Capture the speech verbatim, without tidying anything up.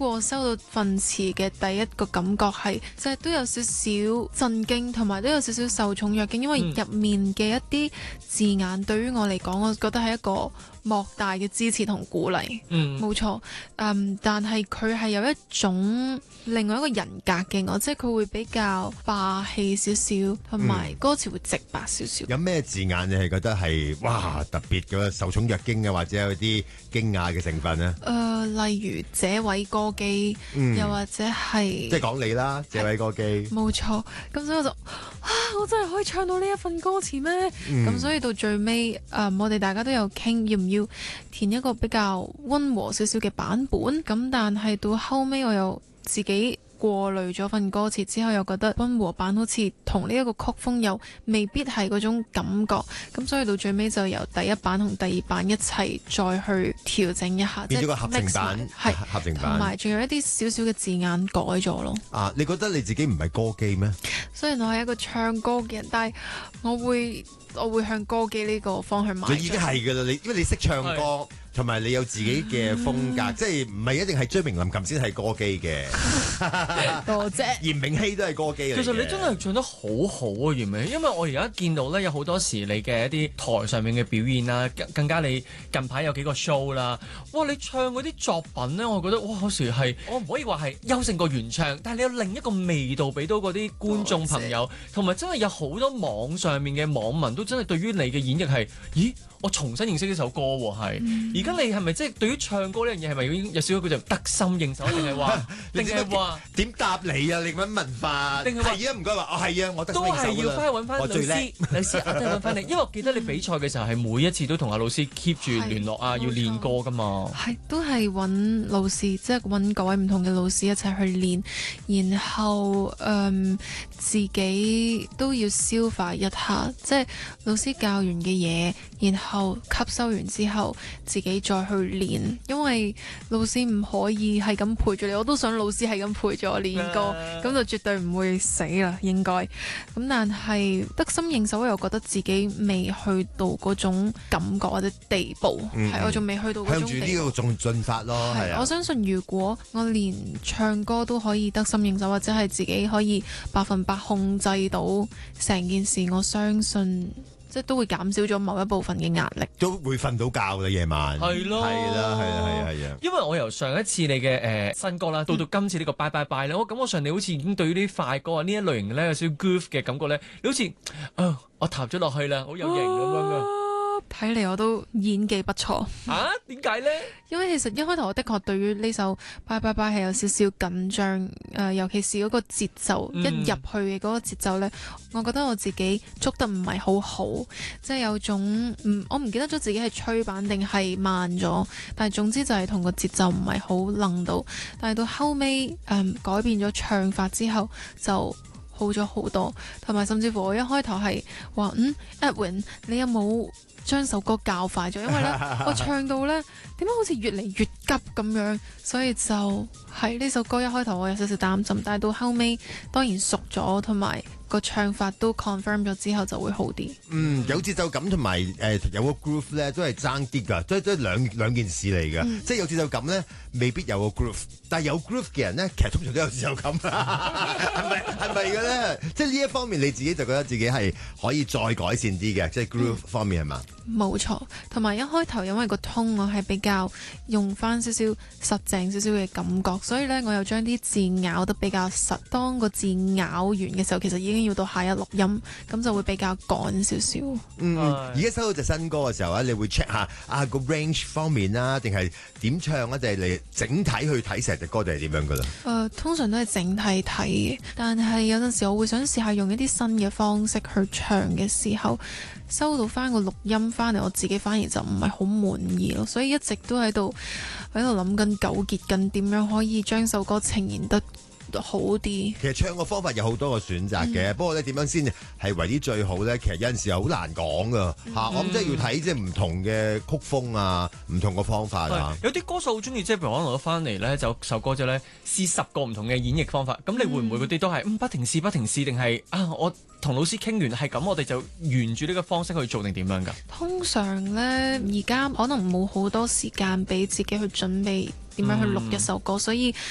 過收到份詞嘅第一個感覺係，即係都有少少震驚，同埋都有少少受寵若驚，因為入面嘅一啲字眼對於我嚟講，我覺得係一個莫大嘅支持同鼓勵。嗯，冇錯。嗯，但係佢係有一種另外一個人格嘅我，即係佢會比較霸氣少少，同埋歌詞會直白少少。 有咩字眼你係覺得係哇特別嘅受寵若驚嘅，或者有啲驚訝嘅成分呢？ 誒、呃，例如這位歌姬，嗯、又或者係即係講你啦，這位歌姬。 冇錯，咁所以我就啊，我真係可以唱到呢一份歌詞咩？咁、嗯、所以到最尾，誒、呃，我哋大家都有傾要唔要填一個比較溫和少少嘅版本。咁但係到後尾我又自己過濾咗份歌詞之後，又覺得溫和版好似同呢一個曲風又未必係嗰種感覺，咁所以到最尾就由第一版同第二版一齊再去調整一下， 變咗個合成版，係合成版， 同埋仲有一啲少少嘅字眼改咗咯。 啊，你覺得你自己唔係歌姬咩？ 雖然我係一個唱歌嘅人，但係我會我會向歌姬呢個方向邁進。 就已經係噶啦，你因為你識唱歌。同埋你有自己嘅風格，嗯、即係唔係一定係追名林琴先係歌姬嘅。 多謝。 嚴明熙都係歌姬嚟嘅。 其實你真係唱得好好啊，嚴明熙，因為我而家見到咧有好多時你嘅一啲台上面嘅表現啦，更加你近排有幾個 show 啦，哇！你唱嗰啲作品咧，我覺得哇，有時係我唔可以話係優勝過原唱，但係你有另一個味道俾到嗰啲觀眾朋友，同埋真係有好多網上面嘅網民都真係對於你嘅演繹係，咦？我重新認識呢首歌喎，係。而家你係咪即係對於唱歌呢樣嘢係咪已經有少少叫做得心應手，定係話定係話點答你啊？你咁問法？定係係啊？唔該話，哦係啊，我得心應手啦。都係要翻去揾翻老師，老師我都係揾翻你，因為我記得你比賽嘅時候係每一次都同阿老師 keep 住聯絡啊，要練歌噶嘛。 係都係揾老師，即係揾各位唔同嘅老師一齊去練，然後誒自己都要消化一下，即係老師教完嘅嘢，然後。後吸收完之後，自己再去練，因為老師唔可以係咁陪住你。我都想老師係咁陪住我練歌，咁、uh、就絕對唔會死啦，應該。咁但係得心應手，我又覺得自己未去到嗰種感覺或者地步，係、嗯、我仲未去到嗰種地步。向住呢個仲進發咯，係啊。我相信如果我連唱歌都可以得心應手，或者係自己可以百分百控制到成件事，我相信。即係都會減少咗某一部分嘅壓力， 都會瞓到覺啦夜晚。 係咯， 係啦，係啦，係啊，係啊。因為我由上一次你嘅誒、呃、新歌啦，到到今次呢個拜拜拜咧，我感覺上你好似已經對於啲快歌啊呢一類型咧有少少 groove 嘅感覺咧，你好似啊、呃、我踏咗落去啦，好有型咁樣噶。 睇嚟我都演技不錯啊？點解呢？ 因為其實一開頭我的確對於呢首拜拜拜係有少少緊張，誒、呃，尤其是嗰個節奏、嗯、一入去嘅嗰個節奏呢，我覺得我自己捉得唔係好好，即係有種唔，我唔記得咗自己係催版定係慢咗，但係總之就係同個節奏唔係好楞到，但係到後尾誒、嗯、改變咗唱法之後就好咗好多，同埋甚至乎我一開頭係話嗯 Edwin 你有冇將首歌較快咗，因為咧我唱到咧點解好似越嚟越急咁樣，所以就係呢首歌一開頭我有少少擔心，但係到後尾當然熟咗，同埋個唱法都 confirm 咗之後就會好啲。 嗯，有節奏感同埋誒有個 groove 咧都係爭啲㗎，都都係兩兩件事嚟㗎。嗯、即係有節奏感咧未必有個 groove，但係有 groove 嘅人咧其實通常都有節奏感，係咪係咪嘅咧？即係呢一方面你自己就覺得自己係可以再改善啲嘅，即係 groove 方面係嘛？ 冇錯，同埋一開頭因為個 tone 我係比較用翻少少實淨少少嘅感覺，所以咧我又將啲字咬得比較實。當個字咬完嘅時候，其實已經要到下一錄音，咁就會比較趕少少。 嗯，而家收到隻新歌嘅時候咧，你會 check 下啊個 range 方面啦，定係點唱啊，定係你整體去睇成隻歌定係點樣噶啦？誒、 呃，通常都係整體睇嘅，但係有陣時我會想試下用一啲新嘅方式去唱嘅時候，收到翻個錄音翻嚟，我自己反而就唔係好滿意咯，所以一直都喺度喺度諗緊糾結緊點樣可以將首歌呈現得好啲。 其實唱嘅方法有好多個選擇嘅，嗯、不過咧點樣先係為啲最好咧？其實有陣時候好難講噶吓，我諗即係要睇即係唔同嘅曲風啊，唔同嘅方法啊。 有啲歌手好中意即係譬如可能我翻嚟咧就首歌之後咧試十個唔同嘅演繹方法，咁你會唔會嗰啲都係、嗯、不停試不停試，定係啊我同老師傾完係咁，我哋就沿住呢個方式去做定點樣噶？通常咧而家可能冇好多時間俾自己去準備點樣去錄一首歌，嗯、所以